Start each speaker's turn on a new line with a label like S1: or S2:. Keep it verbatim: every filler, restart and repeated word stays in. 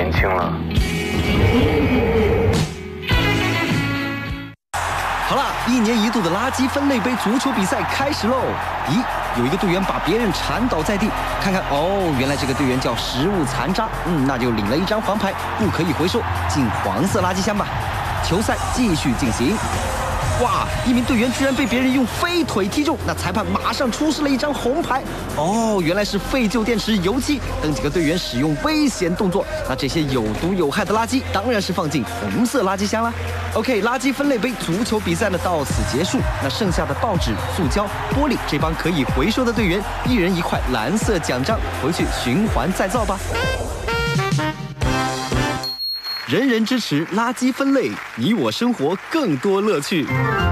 S1: 年轻了。
S2: 好啦，一年一度的垃圾分类杯足球比赛开始喽！咦，有一个队员把别人缠倒在地，看看哦，原来这个队员叫食物残渣，嗯，那就领了一张黄牌，不可以回收，进黄色垃圾箱吧。球赛继续进行。哇！一名队员居然被别人用飞腿踢中，那裁判马上出示了一张红牌。哦，原来是废旧电池、油漆等几个队员使用危险动作。那这些有毒有害的垃圾当然是放进红色垃圾箱啦。OK， 垃圾分类杯足球比赛呢到此结束。那剩下的报纸、塑胶、玻璃，这帮可以回收的队员，一人一块蓝色奖章，回去循环再造吧。人人支持垃圾分类，你我生活更多乐趣。